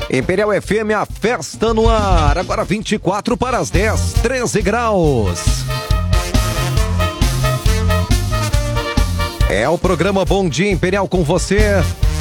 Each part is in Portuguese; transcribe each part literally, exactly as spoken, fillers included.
Imperial F M, a festa no ar. Agora vinte e quatro para as dez, treze graus. É o programa Bom Dia Imperial com você.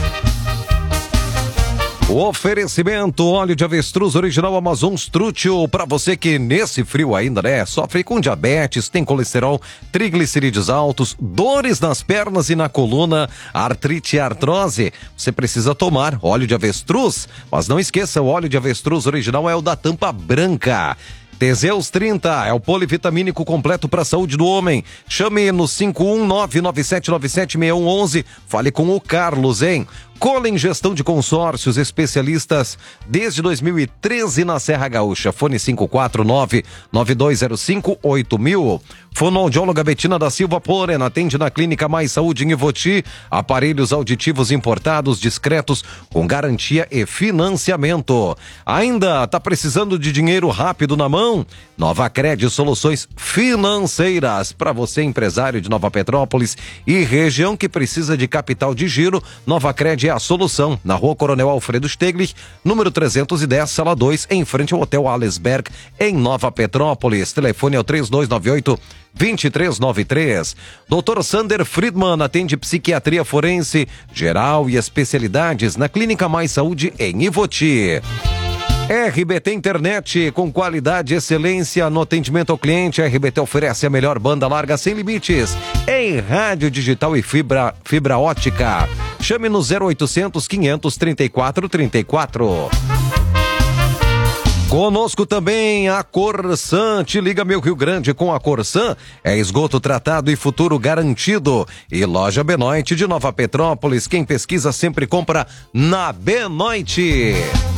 O oferecimento, óleo de avestruz original Amazon Strútil, para você que nesse frio ainda, né, sofre com diabetes, tem colesterol, triglicerídeos altos, dores nas pernas e na coluna, artrite e artrose. Você precisa tomar óleo de avestruz, mas não esqueça, o óleo de avestruz original é o da tampa branca. Teseus trinta é o polivitamínico completo para a saúde do homem. Chame no cinco um nove nove sete nove sete seis um um um. Fale com o Carlos, hein? Colen Gestão de Consórcios, especialistas desde dois mil e treze na Serra Gaúcha. Fone cinco quatro nove nove dois zero cinco oito mil. Fonoaudióloga Betina da Silva Poren atende na Clínica Mais Saúde em Ivoti. Aparelhos auditivos importados, discretos, com garantia e financiamento. Ainda tá precisando de dinheiro rápido na mão? Nova Cred Soluções Financeiras. Para você, empresário de Nova Petrópolis e região que precisa de capital de giro, Nova Cred é a solução. Na Rua Coronel Alfredo Steglich, número trezentos e dez, sala dois, em frente ao Hotel Allesberg, em Nova Petrópolis. Telefone é o três dois nove oito, dois três nove três. doutor Sander Friedman atende psiquiatria forense, geral e especialidades na Clínica Mais Saúde em Ivoti. R B T Internet, com qualidade e excelência no atendimento ao cliente. A R B T oferece a melhor banda larga sem limites em rádio digital e fibra, fibra ótica. Chame no zero oitocentos, quinhentos, trinta e quatro, trinta e quatro. Conosco também a Corsan. Te liga, meu Rio Grande, com a Corsan é esgoto tratado e futuro garantido. E loja Benoit de Nova Petrópolis, quem pesquisa sempre compra na Benoit.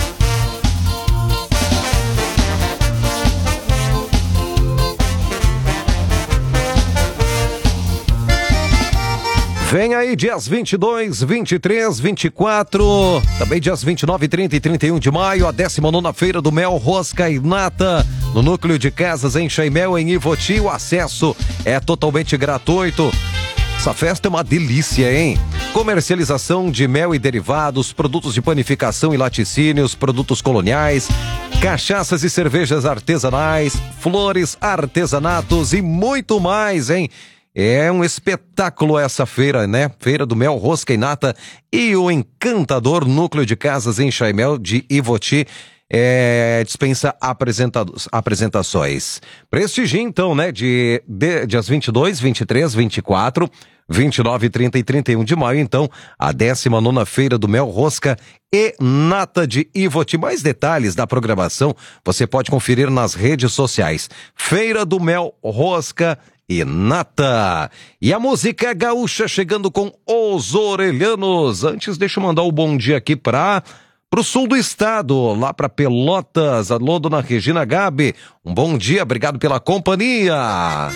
Vem aí dias vinte e dois, vinte e três, vinte e quatro, também dias vinte e nove, trinta e trinta e um de maio, a décima nona Feira do Mel, Rosca e Nata, no Núcleo de Casas em Chaimel, em Ivoti. O acesso é totalmente gratuito. Essa festa é uma delícia, hein? Comercialização de mel e derivados, produtos de panificação e laticínios, produtos coloniais, cachaças e cervejas artesanais, flores, artesanatos e muito mais, hein? É um espetáculo essa feira, né? Feira do Mel, Rosca e Nata e o encantador Núcleo de Casas em Chaimel de Ivoti. É, dispensa apresenta, apresentações. Prestigie então, né? De, de dias vinte e dois, vinte e três, vinte e quatro, vinte e nove, trinta e trinta e um de maio, então, a décima nona Feira do Mel, Rosca e Nata de Ivoti. Mais detalhes da programação você pode conferir nas redes sociais. Feira do Mel, Rosca e Nata. E a música gaúcha chegando com Os Orelhanos. Antes, deixa eu mandar um bom dia aqui para pro sul do estado, lá para Pelotas. Alô, dona Regina Gabi. Um bom dia, obrigado pela companhia.